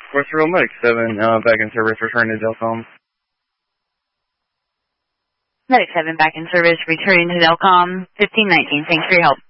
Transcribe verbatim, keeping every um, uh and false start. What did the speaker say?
Force Roll Medic seven, uh, back in service, returning to Delcom. Medic seven back in service, returning to Delcom, fifteen nineteen. Thanks for your help.